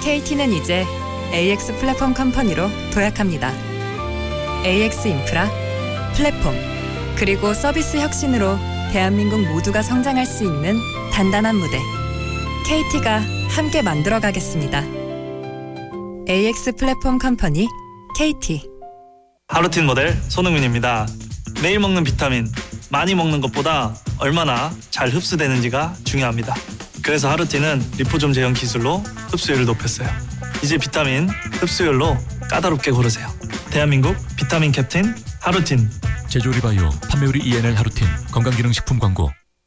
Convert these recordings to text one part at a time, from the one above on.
KT는 이제 AX 플랫폼 컴퍼니로 도약합니다. AX 인프라, 플랫폼, 그리고 서비스 혁신으로 대한민국 모두가 성장할 수 있는 단단한 무대. KT가 함께 만들어가겠습니다. AX 플랫폼 컴퍼니 KT. 하루틴 모델 손흥민입니다. 매일 먹는 비타민, 많이 먹는 것보다 얼마나 잘 흡수되는지가 중요합니다. 그래서 하루틴은 리포좀 제형 기술로 흡수율을 높였어요. 이제 비타민 흡수율로 까다롭게 고르세요. 대한민국 비타민 캡틴 하루틴. 제조리바이오 판매우리 ENL 하루틴 건강기능식품 광고.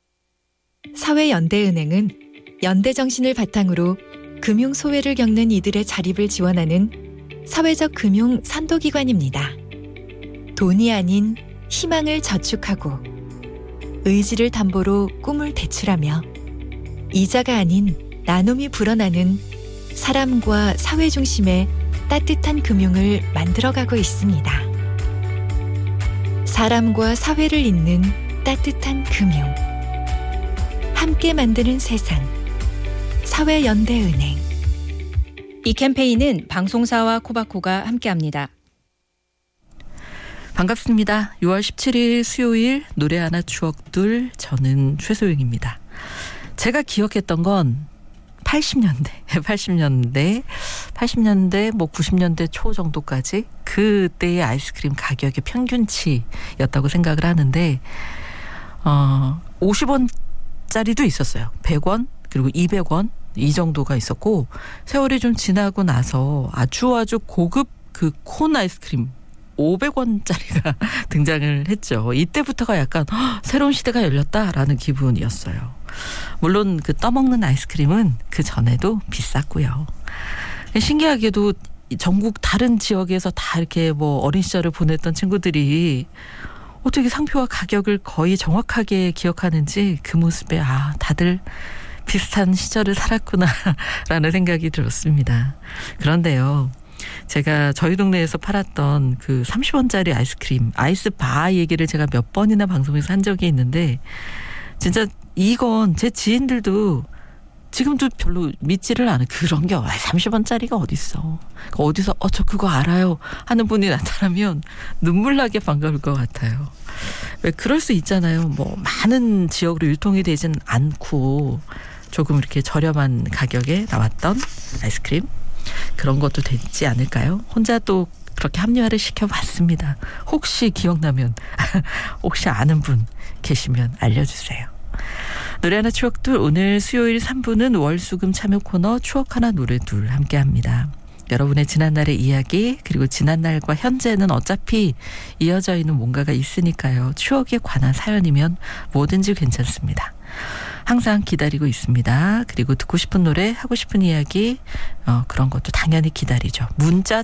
사회연대은행은 연대정신을 바탕으로 금융 소외를 겪는 이들의 자립을 지원하는 사회적 금융 선도기관입니다. 돈이 아닌 희망을 저축하고 의지를 담보로 꿈을 대출하며 이자가 아닌 나눔이 불어나는 사람과 사회 중심의 따뜻한 금융을 만들어가고 있습니다. 사람과 사회를 잇는 따뜻한 금융. 함께 만드는 세상. 사회연대은행. 이 캠페인은 방송사와 코바코가 함께합니다. 반갑습니다. 6월 17일 수요일 노래 하나 추억둘, 저는 최소영입니다. 제가 기억했던 건 80년대 뭐 90년대 초 정도까지 그때의 아이스크림 가격의 평균치였다고 생각을 하는데 50원짜리도 있었어요. 100원 그리고 200원 이 정도가 있었고, 세월이 좀 지나고 나서 아주 고급 그 콘 아이스크림 500원짜리가 등장을 했죠. 이때부터가 약간 새로운 시대가 열렸다라는 기분이었어요. 물론 그 떠먹는 아이스크림은 그 전에도 비쌌고요. 신기하게도 전국 다른 지역에서 다 이렇게 뭐 어린 시절을 보냈던 친구들이 어떻게 상표와 가격을 거의 정확하게 기억하는지 그 모습에 다들 비슷한 시절을 살았구나라는 생각이 들었습니다. 그런데요, 제가 저희 동네에서 팔았던 그 30원짜리 아이스크림, 아이스바 얘기를 제가 몇 번이나 방송에서 한 적이 있는데, 진짜 이건 제 지인들도 지금도 별로 믿지를 않아요. 그런 게 30원짜리가 어딨어. 어디서 저 그거 알아요 하는 분이 나타나면 눈물 나게 반가울 것 같아요. 왜 그럴 수 있잖아요. 뭐 많은 지역으로 유통이 되진 않고 조금 이렇게 저렴한 가격에 나왔던 아이스크림, 그런 것도 되지 않을까요? 혼자 또 그렇게 합리화를 시켜봤습니다. 혹시 기억나면 혹시 아는 분 계시면 알려주세요. 노래 하나 추억둘, 오늘 수요일 3부는 월수금 참여 코너 추억 하나 노래 둘 함께합니다. 여러분의 지난날의 이야기, 그리고 지난날과 현재는 어차피 이어져 있는 뭔가가 있으니까요. 추억에 관한 사연이면 뭐든지 괜찮습니다. 항상 기다리고 있습니다. 그리고 듣고 싶은 노래, 하고 싶은 이야기, 그런 것도 당연히 기다리죠. 문자